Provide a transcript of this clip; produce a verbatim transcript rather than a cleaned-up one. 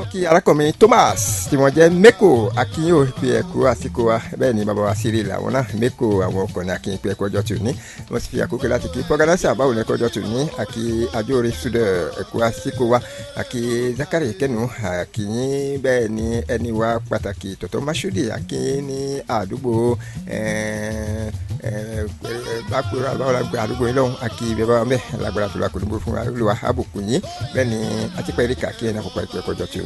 kí arákùnrin Thomas tí wọ́n jẹ́ meko akínyó pé ẹ̀kú àsìkò wa bẹ́ẹ̀ ni bàbá wa sírí làwọn náà meko àwọn ọkùnrin akínyìn pé ẹ̀kú ọjọ́ tù ní wọ́n sì fi àkókò láti kí pọ́gánásà báwo ní ẹ̀kú ọjọ́ tù ní àkí àjòrè sùdẹ̀ ẹ̀kú àsìkò wa àkí Zakari kẹ́nu àkínyìn bẹ́ẹ̀ ni ẹni wa pàtàkì tọ̀tọ̀ Masudi akínyìn ní àdúgbò bákúrò àdúgbò yìí lọ́hùn àkí bẹ́ẹ̀ bá wọn bẹ́ẹ̀ lágbára tó la kò ní bó fún wa lùwà àbùkù yín bẹ́ẹ̀ ni àtìpẹ́ erika kí ẹ̀ náà kópa ìpẹ́ ẹ̀kú ọjọ́ tù